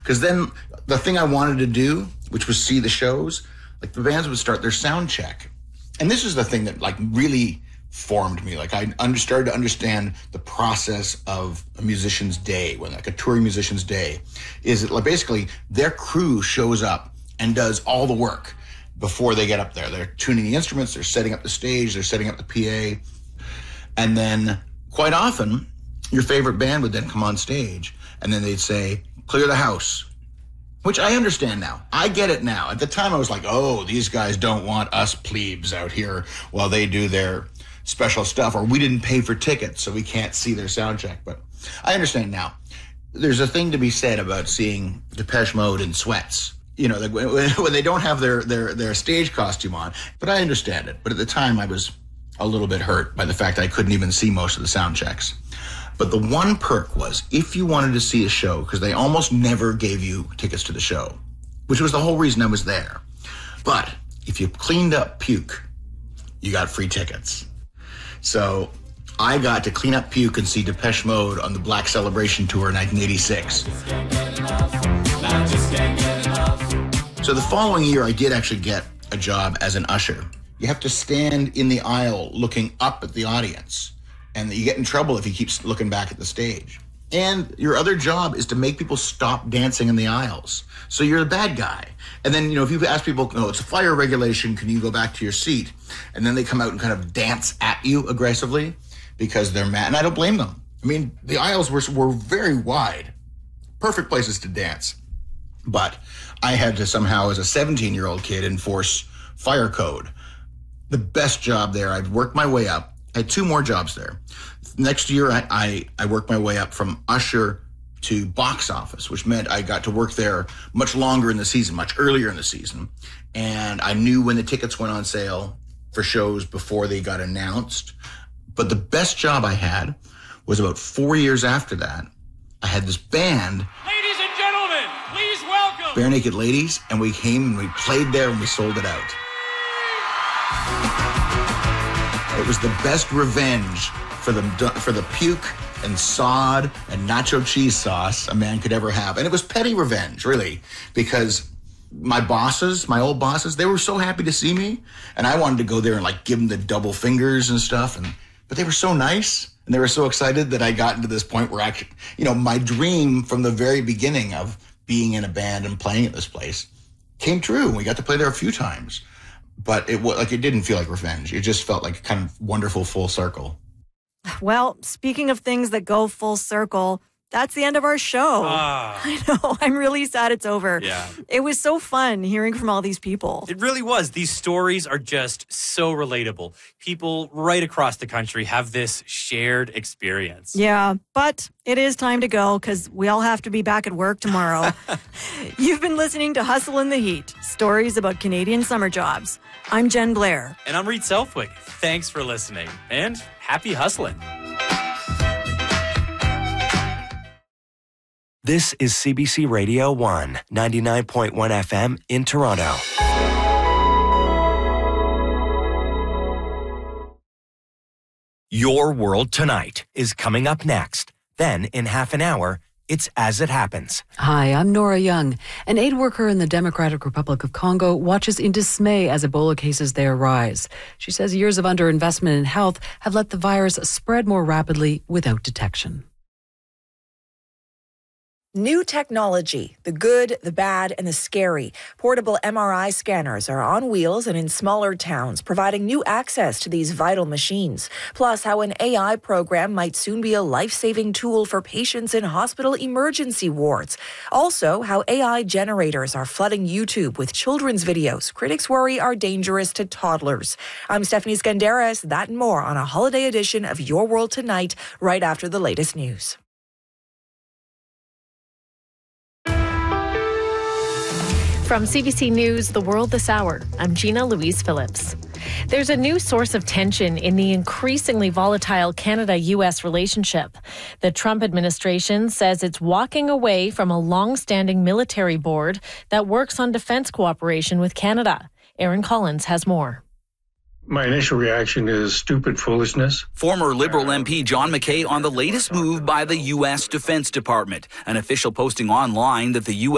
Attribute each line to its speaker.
Speaker 1: Because then the thing I wanted to do, which was see the shows, like the bands would start their sound check. And this is the thing that like really formed me. Like I started to understand the process of a musician's day, when like a touring musician's day, is that like basically their crew shows up and does all the work before they get up there. They're tuning the instruments, they're setting up the stage, they're setting up the PA. And then quite often your favorite band would then come on stage and then they'd say, clear the house, which I understand now. I get it now. At the time I was like, oh, these guys don't want us plebes out here while they do their special stuff, or we didn't pay for tickets so we can't see their sound check. But I understand now. There's a thing to be said about seeing Depeche Mode in sweats, you know, like when they don't have their stage costume on. But I understand it. But at the time I was a little bit hurt by the fact that I couldn't even see most of the sound checks. But the one perk was, if you wanted to see a show, because they almost never gave you tickets to the show, which was the whole reason I was there. But if you cleaned up puke, you got free tickets. So I got to clean up puke and see Depeche Mode on the Black Celebration Tour in 1986. So the following year, I did actually get a job as an usher. You have to stand in the aisle looking up at the audience, and you get in trouble if you keep looking back at the stage. And your other job is to make people stop dancing in the aisles. So you're the bad guy. And then, you know, if you ask people, no, it's a fire regulation, can you go back to your seat? And then they come out and kind of dance at you aggressively because they're mad. And I don't blame them. I mean, the aisles were very wide. Perfect places to dance. But I had to somehow, as a 17-year-old kid, enforce fire code. The best job there, I'd worked my way up. I had 2 more jobs there. Next year, I worked my way up from usher to box office, which meant I got to work there much longer in the season, much earlier in the season. And I knew when the tickets went on sale for shows before they got announced. But the best job I had was about 4 years after that. I had this band.
Speaker 2: Ladies and gentlemen, please welcome
Speaker 1: Bare Naked Ladies, and we came and we played there and we sold it out. It was the best revenge for the puke and sod and nacho cheese sauce a man could ever have. And it was petty revenge, really, because my old bosses, they were so happy to see me. And I wanted to go there and like give them the double fingers and stuff. But they were so nice and they were so excited that I got into this point where actually, you know, my dream from the very beginning of being in a band and playing at this place came true. We got to play there a few times. But it didn't feel like revenge. It just felt like a kind of wonderful full circle.
Speaker 3: Well, speaking of things that go full circle, that's the end of our show. I know. I'm really sad it's over.
Speaker 4: Yeah.
Speaker 3: It was so fun hearing from all these people.
Speaker 4: It really was. These stories are just so relatable. People right across the country have this shared experience.
Speaker 3: Yeah, but it is time to go because we all have to be back at work tomorrow. You've been listening to Hustle in the Heat, stories about Canadian summer jobs. I'm Jen Blair.
Speaker 4: And I'm Reed Selfwick. Thanks for listening and happy hustling.
Speaker 5: This is CBC Radio 1, 99.1 FM in Toronto. Your World Tonight is coming up next. Then, in half an hour, it's As It Happens.
Speaker 6: Hi, I'm Nora Young. An aid worker in the Democratic Republic of Congo watches in dismay as Ebola cases there rise. She says years of underinvestment in health have let the virus spread more rapidly without detection.
Speaker 7: New technology, the good, the bad, and the scary. Portable MRI scanners are on wheels and in smaller towns, providing new access to these vital machines. Plus, how an AI program might soon be a life-saving tool for patients in hospital emergency wards. Also, how AI generators are flooding YouTube with children's videos critics worry are dangerous to toddlers. I'm Stephanie Skandaris. That and more on a holiday edition of Your World Tonight, right after the latest news.
Speaker 8: From CBC News, The World This Hour, I'm Gina Louise Phillips. There's a new source of tension in the increasingly volatile Canada-U.S. relationship. The Trump administration says it's walking away from a long-standing military board that works on defense cooperation with Canada. Aaron Collins has more.
Speaker 9: My initial reaction is stupid foolishness.
Speaker 10: Former Liberal MP John McKay on the latest move by the U.S. Defense Department, an official posting online that the U.S.